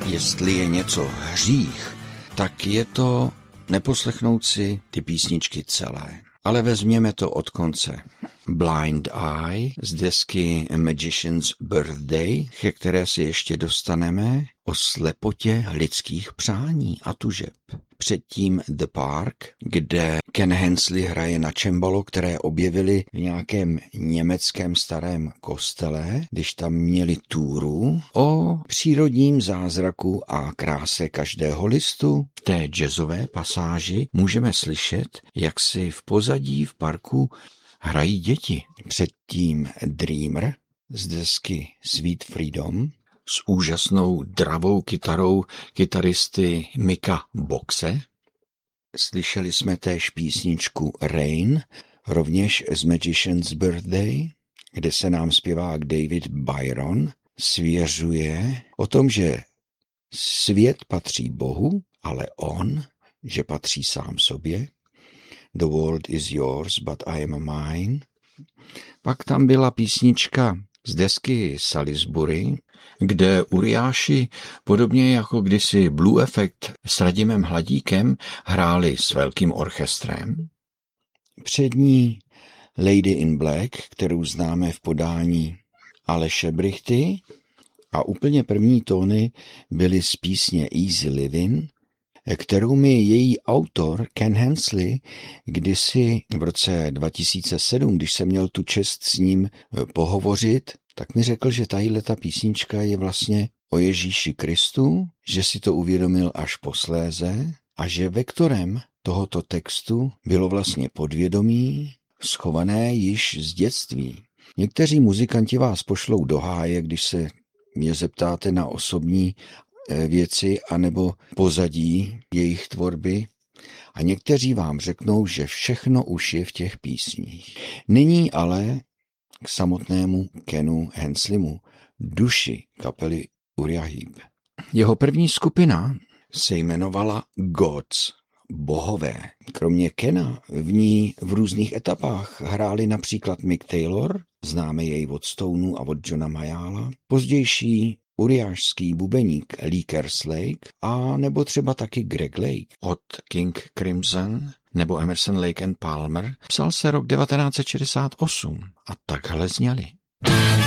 Jestli je něco hřích, tak je to neposlechnout si ty písničky celé. Ale vezměme to od konce. Blind Eye z desky Magician's Birthday, ke které si ještě dostaneme, o slepotě lidských přání a tužeb. Předtím The Park, kde Ken Hensley hraje na cembalo, které objevili v nějakém německém starém kostele, když tam měli túru o přírodním zázraku a kráse každého listu. V té jazzové pasáži můžeme slyšet, jak si v pozadí v parku hrají děti. Předtím Dreamer z desky Sweet Freedom s úžasnou dravou kytarou kytaristy Micka Boxe. Slyšeli jsme též písničku Rain, rovněž z Magician's Birthday, kde se nám zpěvák David Byron svěřuje o tom, že svět patří Bohu, ale on, že patří sám sobě. The world is yours, but I am mine. Pak tam byla písnička z desky Salisbury, kde Uriáši, podobně jako kdysi Blue Effect s Radimem Hladíkem, hráli s velkým orchestrem. Před ní Lady in Black, kterou známe v podání Aleše Brychty, a úplně první tóny byly z písně Easy Living, kterou mi její autor Ken Hensley kdysi v roce 2007, když jsem měl tu čest s ním pohovořit, tak mi řekl, že tato písnička je vlastně o Ježíši Kristu, že si to uvědomil až posléze a že vektorem tohoto textu bylo vlastně podvědomí, schované již z dětství. Někteří muzikanti vás pošlou do háje, když se mě zeptáte na osobní věci anebo pozadí jejich tvorby a někteří vám řeknou, že všechno už je v těch písních. Nyní ale k samotnému Kenu Hensleymu, duši kapely Uriah Heep. Jeho první skupina se jmenovala Gods, bohové. Kromě Kena v ní v různých etapách hráli například Mick Taylor, známe jej od Stoneu a od Johna Mayalla, pozdější uriášský bubeník Lee Kerslake a nebo třeba taky Greg Lake od King Crimson nebo Emerson Lake and Palmer. Psal se rok 1968 a takhle zněli.